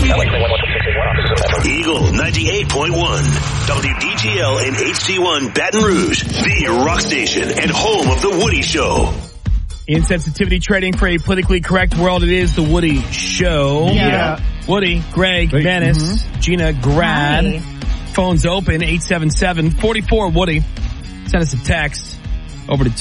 Eagle 98.1, WDGL and HD1 Baton Rouge, the rock station and home of The Woody Show. Insensitivity trading for a politically correct world. It is The Woody Show. Yeah. Woody, Greg, Menace, Gina, Grad. Hi. Phones open, 877-44-WOODY. Send us a text over to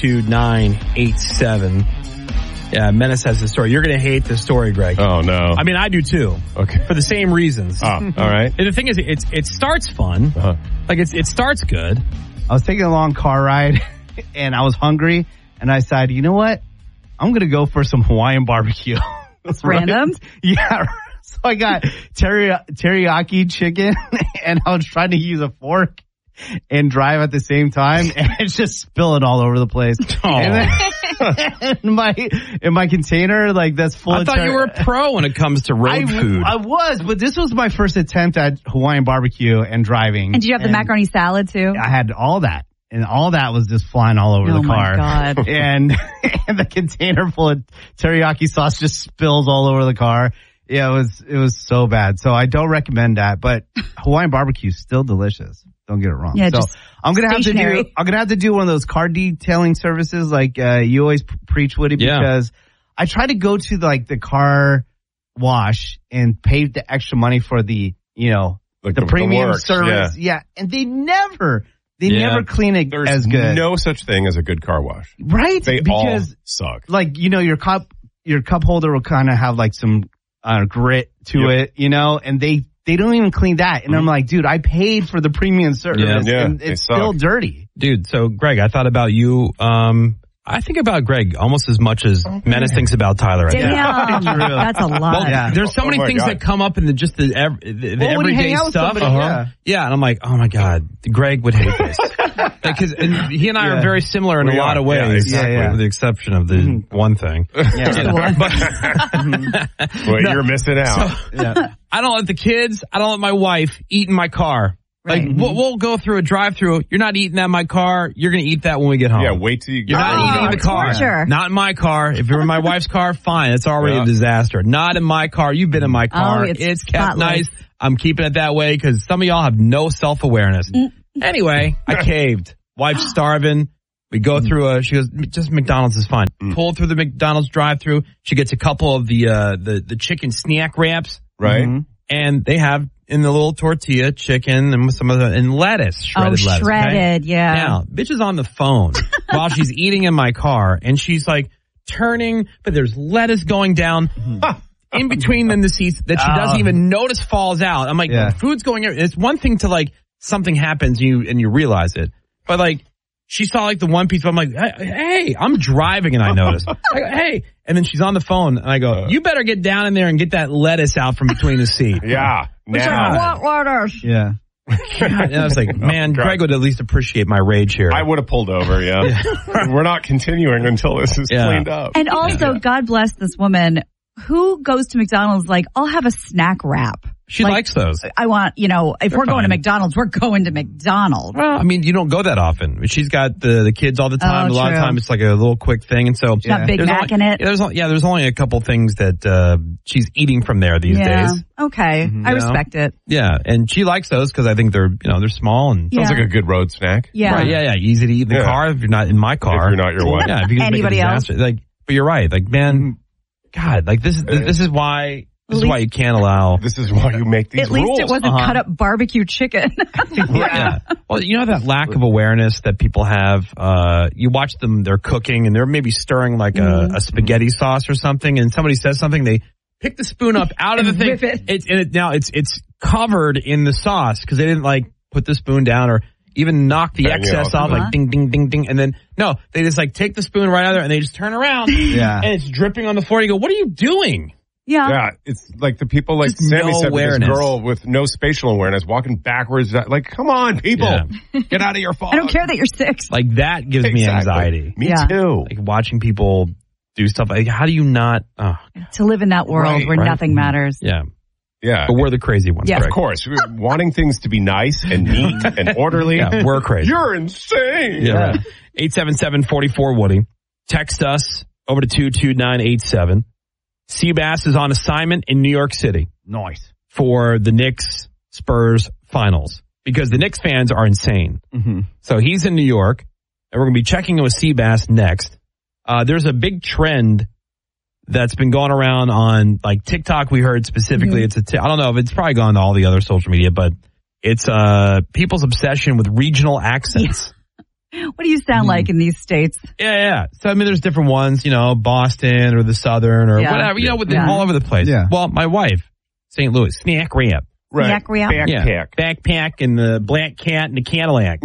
22987. Yeah, Menace has the story. You're going to hate the story, Greg. Oh, no. I mean, I do too. Okay. For the same reasons. Oh, all right. And the thing is, it starts fun. Uh-huh. Like, it starts good. I was taking a long car ride and I was hungry and I decided, you know what? I'm going to go for some Hawaiian barbecue. That's random? Yeah. So I got teriyaki chicken and I was trying to use a fork and drive at the same time and it's just spilling all over the place. Oh. And then in my container, like that's full I of thought you were a pro when it comes to road food. I was, but this was my first attempt at Hawaiian barbecue and driving. And did you have the macaroni salad too? I had all that. And all that was just flying all over the car. Oh my God. And the container full of teriyaki sauce just spills all over the car. Yeah, it was so bad. So I don't recommend that, but Hawaiian barbecue is still delicious. Don't get it wrong. Yeah, so just I'm gonna stationary. have to do one of those car detailing services like you always preach, Woody, because I try to go to the car wash and pay the extra money for the the premium service. Yeah, and they never clean it There's as good. No such thing as a good car wash. Right? They because all suck. Your cup holder will kind of have some grit to it, and they don't even clean that. And I'm like, dude, I paid for the premium service and it's still dirty. Dude, so Greg, I thought about you. I think about Greg almost as much as Menace thinks about Tyler. Damn, that's a lot. Well, there's so many things that come up in the everyday stuff. Yeah, and I'm like, oh my God, Greg would hate this. Because he and I are very similar in a lot of ways, with the exception of the one thing. Well, you're missing out. I don't let the kids, I don't let my wife eat in my car. Like, we'll go through a drive-through. You're not eating that in my car. You're going to eat that when we get home. Yeah, wait till you get You're not eating in the car. Torture. Not in my car. If you're in my wife's car, fine. It's already a disaster. Not in my car. You've been in my car. It's kept nice. I'm keeping it that way because some of y'all have no self-awareness. Anyway, I caved. Wife's starving. We go through she goes, just McDonald's is fine. Pull through the McDonald's drive-through. She gets a couple of the chicken snack wraps. Right. And they have in the little tortilla chicken and some of and lettuce, shredded lettuce. Shredded, okay? yeah. Now, bitch is on the phone while she's eating in my car and she's like turning, but there's lettuce going down in between them the seats that she doesn't even notice falls out. I'm like, food's going in. It's one thing to something happens and you realize it. But she saw the one piece, but I'm like, hey, I'm driving and I notice. I go, hey. And then she's on the phone and I go, you better get down in there and get that lettuce out from between the seat. Yeah. Now. Lettuce. Yeah. And I was like, man, Greg would at least appreciate my rage here. I would have pulled over, We're not continuing until this is cleaned up. And also, God bless this woman who goes to McDonald's I'll have a snack wrap. She likes those. I want, if we're going to McDonald's, we're going to McDonald's. Well, I mean, you don't go that often. She's got the kids all the time. A lot of times it's a little quick thing. And so. Not Big Mac in it. There's only a couple things that she's eating from there these days. Okay. I respect it. Yeah. And she likes those because I think they're small and. Sounds like a good road snack. Yeah. Right, yeah. Easy to eat in the car if you're not in my car. If you're not your wife. Yeah. If you can Anybody make a else? disaster. But you're right. Man, God, this is why. This is why you can't allow. This is why you make these rules. At least it wasn't cut up barbecue chicken. Yeah. Well, that lack of awareness that people have. You watch them; they're cooking and they're maybe stirring a spaghetti sauce or something, and somebody says something. They pick the spoon up out of the thing. It's covered in the sauce because they didn't put the spoon down or even knock the excess off, ding, ding, ding, ding. And then, no, they just take the spoon right out of there and they just turn around. Yeah. And it's dripping on the floor. You go, what are you doing? Yeah. Yeah, it's like the people Just Sammy no said, awareness. this girl with no spatial awareness walking backwards. Come on, people. Yeah. Get out of your phone. I don't care that you're 6. That gives me anxiety. Me too. Watching people do stuff. How do you not? To live in that world where nothing matters. Yeah. Yeah. But we're the crazy ones. Yeah. Of course. We're wanting things to be nice and neat and orderly. Yeah, we're crazy. You're insane. Yeah. 877-44-WOODY. Text us over to 22987. Seabass is on assignment in New York City. Nice. For the Knicks-Spurs finals. Because the Knicks fans are insane. Mm-hmm. So he's in New York, and we're going to be checking in with Seabass next. There's a big trend that's been going around on like TikTok. We heard specifically. Mm-hmm. I don't know if it's probably gone to all the other social media, but it's people's obsession with regional accents. Yeah. What do you sound like in these states? Yeah. So, I mean, there's different ones, Boston or the Southern or whatever, all over the place. Yeah. Well, my wife, St. Louis, snack wrap. Right. Snack wrap. Backpack and the black cat and the Cadillac.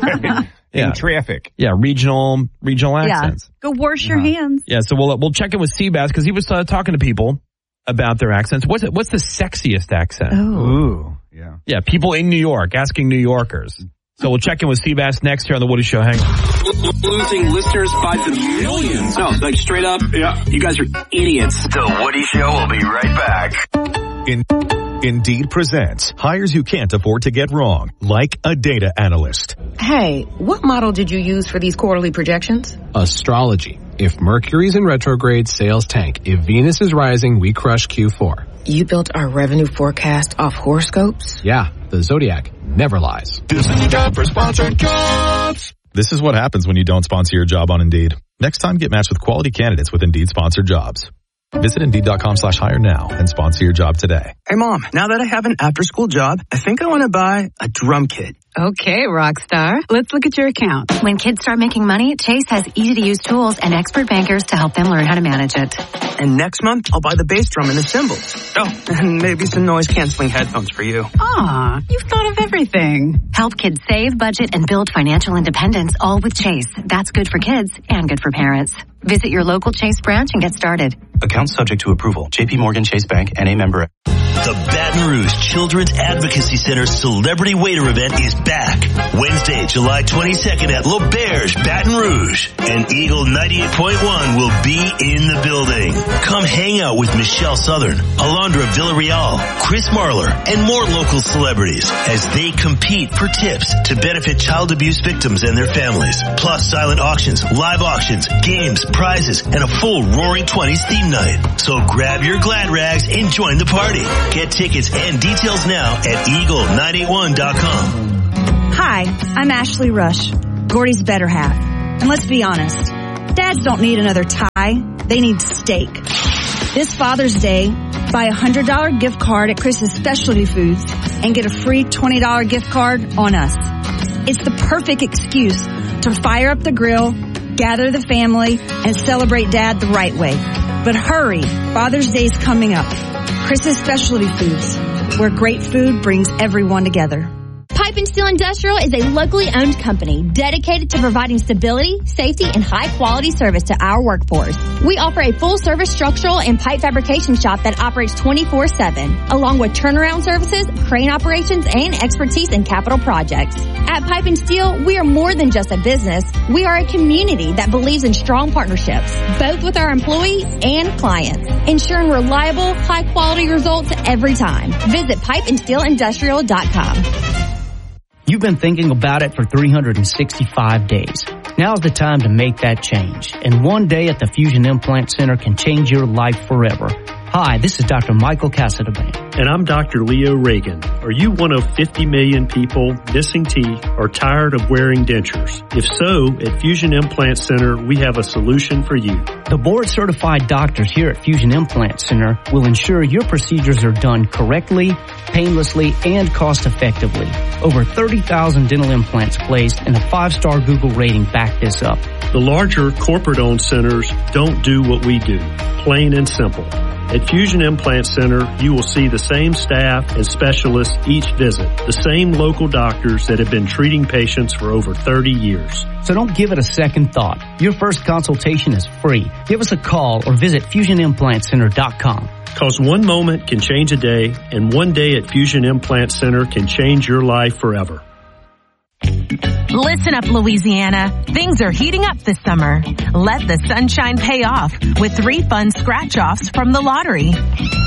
In traffic. Yeah, regional accents. Go wash your hands. Yeah, so we'll check in with Seabass because he was talking to people about their accents. What's the sexiest accent? Ooh, yeah. Yeah, people in New York asking New Yorkers. So we'll check in with Seabass next here on The Woody Show. Hang on. Losing listeners by the millions. No, like straight up, you guys are idiots. The Woody Show will be right back. Indeed presents hires you can't afford to get wrong, like a data analyst. Hey, what model did you use for these quarterly projections? Astrology. If Mercury's in retrograde, sales tank. If Venus is rising, we crush Q4. You built our revenue forecast off horoscopes? Yeah, the Zodiac never lies. This is the job for sponsored jobs. This is what happens when you don't sponsor your job on Indeed. Next time, get matched with quality candidates with Indeed sponsored jobs. Visit Indeed.com/hire now and sponsor your job today. Hey, Mom, now that I have an after-school job, I think I want to buy a drum kit. Okay, Rockstar. Let's look at your account. When kids start making money, Chase has easy-to-use tools and expert bankers to help them learn how to manage it. And next month, I'll buy the bass drum and the cymbals. Oh, and maybe some noise-canceling headphones for you. Aw, you've thought of everything. Help kids save, budget, and build financial independence, all with Chase. That's good for kids and good for parents. Visit your local Chase branch and get started. Account subject to approval. J.P. Morgan Chase Bank, N.A. member. The Baton Rouge Children's Advocacy Center's Celebrity Waiter event is back. Wednesday, July 22nd at L'Auberge, Baton Rouge. And Eagle 98.1 will be in the building. Come hang out with Michelle Southern, Alondra Villarreal, Chris Marler, and more local celebrities as they compete for tips to benefit child abuse victims and their families. Plus silent auctions, live auctions, games, prizes, and a full Roaring 20s theme night. So grab your glad rags and join the party. Get tickets and details now at eagle981.com. Hi, I'm Ashley Rush, Gordy's better half. And let's be honest, dads don't need another tie, they need steak. This Father's Day, buy a $100 gift card at Chris's Specialty Foods and get a free $20 gift card on us. It's the perfect excuse to fire up the grill, gather the family, and celebrate Dad the right way. But hurry, Father's Day's coming up. Chris's Specialty Foods, where great food brings everyone together. Pipe and Steel Industrial is a locally owned company dedicated to providing stability, safety, and high-quality service to our workforce. We offer a full-service structural and pipe fabrication shop that operates 24/7, along with turnaround services, crane operations, and expertise in capital projects. At Pipe and Steel, we are more than just a business. We are a community that believes in strong partnerships, both with our employees and clients, ensuring reliable, high-quality results every time. Visit pipeandsteelindustrial.com. You've been thinking about it for 365 days. Now's the time to make that change. And one day at the Fusion Implant Center can change your life forever. Hi, this is Dr. Michael Casadabane. And I'm Dr. Leo Reagan. Are you one of 50 million people missing teeth or tired of wearing dentures? If so, at Fusion Implant Center, we have a solution for you. The board-certified doctors here at Fusion Implant Center will ensure your procedures are done correctly, painlessly, and cost-effectively. Over 30,000 dental implants placed and a 5-star Google rating back this up. The larger corporate-owned centers don't do what we do, plain and simple. At Fusion Implant Center, you will see the same staff and specialists each visit, the same local doctors that have been treating patients for over 30 years. So don't give it a second thought. Your first consultation is free. Give us a call or visit FusionImplantCenter.com. Because one moment can change a day, and one day at Fusion Implant Center can change your life forever. Listen up, Louisiana. Things are heating up this summer. Let the sunshine pay off with 3 fun scratch-offs from the lottery.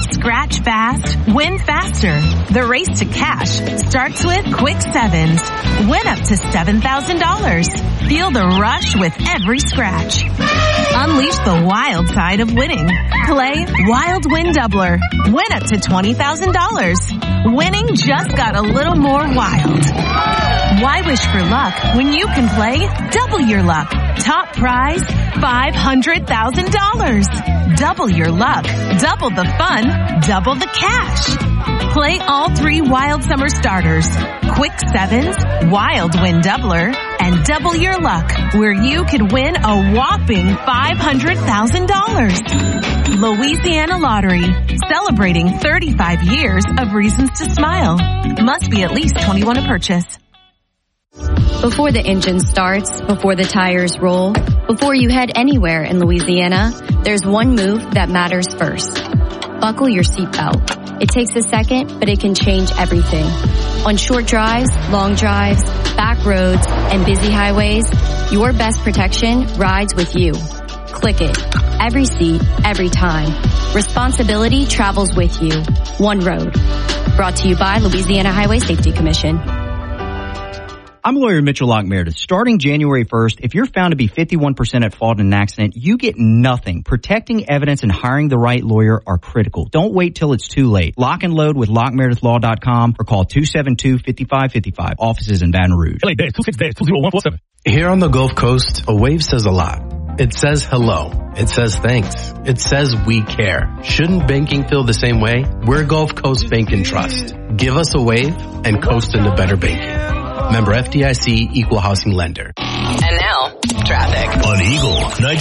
Scratch fast, win faster. The race to cash starts with Quick Sevens. Win up to $7,000. Feel the rush with every scratch. Unleash the wild side of winning. Play Wild Win Doubler. Win up to $20,000. Winning just got a little more wild. Why wish for luck when you can play Double Your Luck? Top prize, $500,000. Double your luck, double the fun, double the cash. Play all 3 Wild Summer starters, Quick Sevens, Wild Win Doubler, and Double Your Luck, where you could win a whopping $500,000. Louisiana Lottery, celebrating 35 years of reasons to smile. Must be at least 21 to purchase. Before the engine starts, before the tires roll, before you head anywhere in Louisiana, there's one move that matters first. Buckle your seatbelt. It takes a second, but it can change everything. On short drives, long drives, back roads, and busy highways, your best protection rides with you. Click it. Every seat, every time. Responsibility travels with you. One road. Brought to you by Louisiana Highway Safety Commission. I'm lawyer Mitchell Locke Meredith. Starting January 1st, if you're found to be 51% at fault in an accident, you get nothing. Protecting evidence and hiring the right lawyer are critical. Don't wait till it's too late. Lock and load with LockMeredithLaw.com or call 272-5555. Offices in Baton Rouge. LA days, 26-20147. Here on the Gulf Coast, a wave says a lot. It says hello. It says thanks. It says we care. Shouldn't banking feel the same way? We're Gulf Coast Bank and Trust. Give us a wave and coast into better banking. Member FDIC, Equal Housing Lender. And now, traffic. On Eagle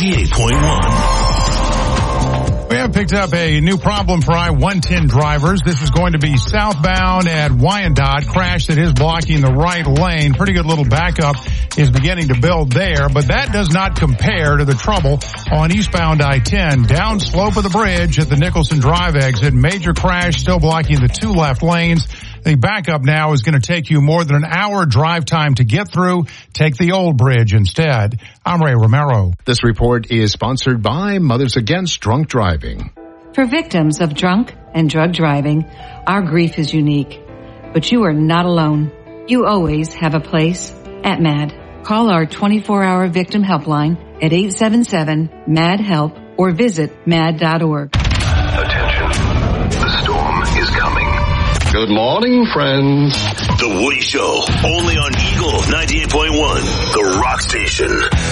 98.1. We have picked up a new problem for I-110 drivers. This is going to be southbound at Wyandotte. Crash that is blocking the right lane. Pretty good little backup is beginning to build there, but that does not compare to the trouble on eastbound I-10. Down slope of the bridge at the Nicholson Drive exit. Major crash still blocking the 2 left lanes. The backup now is going to take you more than an hour drive time to get through. Take the old bridge instead. I'm Ray Romero. This report is sponsored by Mothers Against Drunk Driving. For victims of drunk and drug driving, our grief is unique. But you are not alone. You always have a place at MAD. Call our 24-hour victim helpline at 877-MAD-HELP or visit mad.org. Attention. The storm is coming. Good morning, friends. The Woody Show, only on Eagle 98.1, the rock station.